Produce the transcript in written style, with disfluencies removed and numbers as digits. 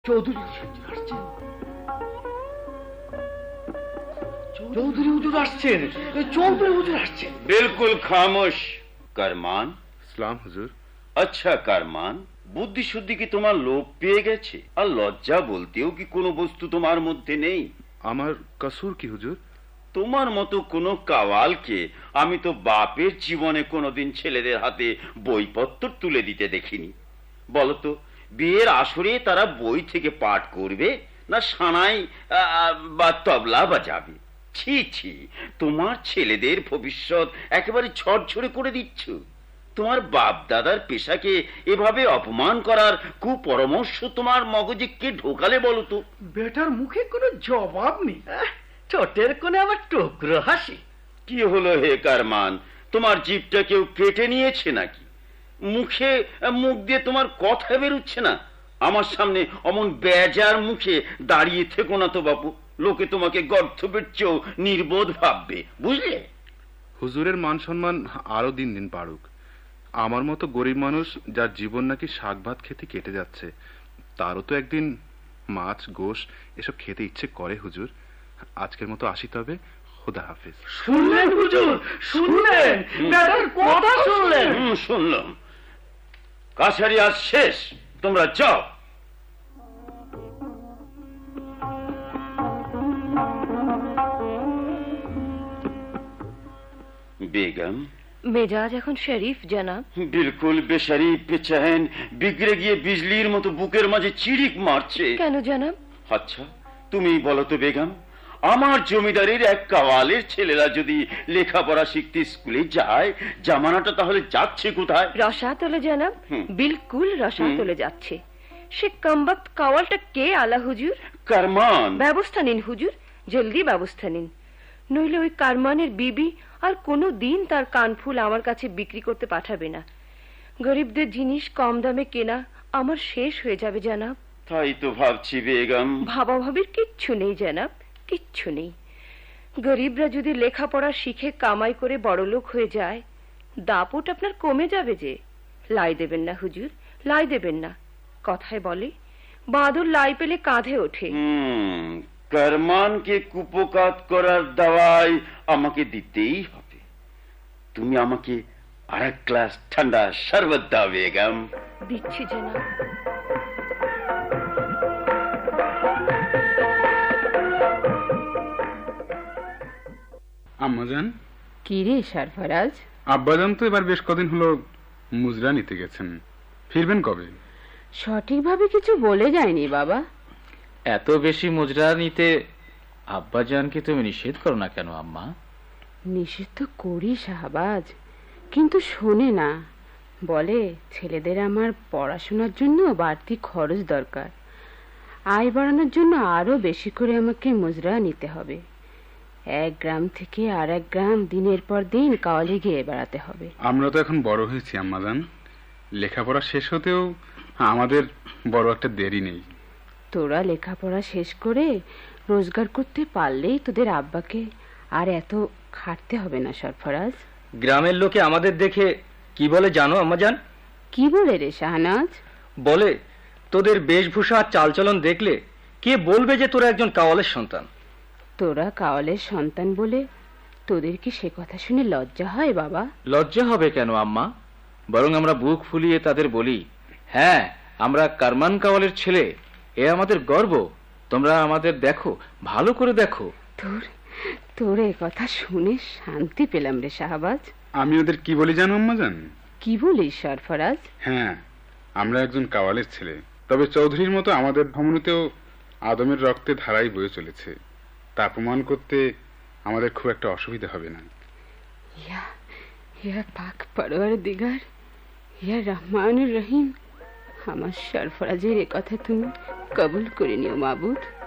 চৌধুরী আসছেন, চৌধুরী হুজুর আসছেন, চৌধুরী হুজুর আসছেন। बिल्कुल खामोश। কারমান। সালাম হুজুর। আচ্ছা কারমান, বুদ্ধি শুদ্ধি কি তোমার লোপ পেয়ে গেছে? আর লজ্জা বলতেও কি কোনো বস্তু তোমার মধ্যে নেই? আমার কসুর কি হুজুর? তোমার মতো কোনো কাওয়ালকে আমি তো বাপের জীবনে কোনোদিন ছেলেদের হাতে বইপত্র তুলে দিতে দেখিনি। বলতো, বিয়ের আসরে তারা বই থেকে পাঠ করবে না সানাই বা তবলা বাজাবে? ছি ছি, তোমার ছেলেদের ভবিষ্যৎ একেবারে ঝরঝরে করে দিচ্ছ। তোমার বাপ দাদার পেশাকে এভাবে অপমান করার কুপরামর্শ তোমার মগজে কে ঢোকালে বলো তো? বেটার মুখে কোনো জবাব নেই, ঠোঁটের কোণে আবার টুকরো হাসি। কি হলো হে কারমান, তোমার জিভটা কেউ কেটে নিয়েছে নাকি? মুখ দিয়ে তোমার কথা বেরোচ্ছে না? আমার সামনে অমন বেজার মুখে দাঁড়িয়ে থেকো না তো বাপু, লোকে তোমাকে গর্ধবের চেয়েও নির্বোধ ভাববে, বুঝলে? হুজুরের মান সম্মান আরো দিন দিন বাড়ুক। আমার মতো গরিব মানুষ যার জীবন নাকি শাক ভাত খেতে কেটে যাচ্ছে, তারও তো একদিন মাছ গোশ এসব খেতে ইচ্ছে করে হুজুর। আজকের মতো আসি তবে, খোদা হাফেজ। শুনলেন হুজুর, শুনলেন? বেটার কথা শুনলেন? শুনলাম। কাছারি আজ শেষ, তোমরা যাও। বেগম, মেজাজ এখন শরীফ জানাব। বিলকুল বেশারিফ বেচেন, বিগড়ে গিয়ে বিজলির মতো বুকের মাঝে চিরিক মারছে। কেন জানাব? আচ্ছা তুমি বলো তো বেগম, আমার জমিদারের এক কাওয়ালের ছেলেরা যদি লেখাপড়া শিখতে স্কুলে যায়, জামানাটা তাহলে যাচ্ছে কোথায়? রসাতলে জানাব, বিলকুল রসাতলে যাচ্ছে। সে কমবক্ত কাওয়ালটা কে আলা হুজুর? কারমান। ব্যবস্থা নিন হুজুর, জলদি ব্যবস্থা নিন, নইলে ওই কারমানের বিবি আর কোনো দিন তার কানফুল আমার কাছে বিক্রি করতে পাঠাবে না। গরিবদের জিনিস কম দামে কেনা আমার শেষ হয়ে যাবে জানাব। তাই তো ভাবছি বেগম। ভাবাভাবির কিচ্ছু নেই জানাব, কিচ্ছু নেই। গরিবরা যদি লেখাপড়া শিখে কামাই করে বড়লোক হয়ে যায়, দাপট আপনার কমে যাবে যে। লাই দেবেন না হুজুর, লাই দেবেন না। কথায় বলে, বাদর লাই পেলে কাঁধে ওঠে। কারমানকে কুপকাত করার দাওয়াই আমাকে দিতেই হবে। তুমি আমাকে আর এক গ্লাস ঠান্ডা শরবত দাও বেগম। দিচ্ছি জানাব। আম্মাজান। কি রে সরফরাজ? আব্বাজান তো এবার বেশ কদিন হলো মুজরা নিতে গেছেন, ফিরবেন কবে? সঠিকভাবে কিছু বলে যায়নি বাবা। এত বেশি মুজরা নিতে আব্বাজানকে তুমি নিষেধ করো না কেন আম্মা? নিষেধ তো করি শাহবাজ, কিন্তু শোনে না। বলে ছেলেদের আমার পড়াশোনার জন্য বাড়তি খরচ দরকার, আয় বাড়ানোর জন্য আরো বেশি করে আমাকে মুজরা নিতে হবে। এক গ্রাম থেকে আর এক গ্রাম দিনের পর দিন কাওয়ালি গিয়ে বেড়াতে হবে। আমরা তো এখন বড় হয়েছি আম্মাজান, লেখাপড়া শেষ হতেও আমাদের বড় একটা দেরি নেই। তোরা লেখাপড়া শেষ করে রোজগার করতে পারলেই তোদের আব্বাকে আর এত খাটতে হবে না সরফরাজ। গ্রামের লোকে আমাদের দেখে কি বলে জানো আম্মাজান? কি বলে রে শাহনাজ? বলে তোদের বেশভূষা আর চালচলন দেখলে কে বলবে যে তোরা একজন কাওয়ালের সন্তান। তোরা কাওয়ালের সন্তান বলে তোদের কি সে কথা শুনে লজ্জা হয় বাবা? লজ্জা হবে কেন আম্মা? বরং আমরা বুক ফুলিয়ে তাদের বলি, হ্যাঁ আমরা কারমান কাওয়ালের ছেলে, এ আমাদের গর্ব, তোমরা আমাদের দেখো, ভালো করে দেখো। তোর এ কথা শুনে শান্তি পেলাম রে শাহবাজ। আমি ওদের কি বলি জানো আম্মাজান? কি বলিস সরফরাজ? হ্যাঁ, আমরা একজন কাওয়ালের ছেলে, তবে চৌধুরীর মতো আমাদের ধমনীতেও আদমের রক্তে ধারাই বয়ে চলেছে। তা প্রমাণ করতে আমাদের খুব একটা অসুবিধা হবে না। ইয়া পাক পরওয়ারদিগার, ইয়া রহমানুর রহিম, আমার সরফরাজের এ কথা তুমি কবুল করে নিও মাবুদ।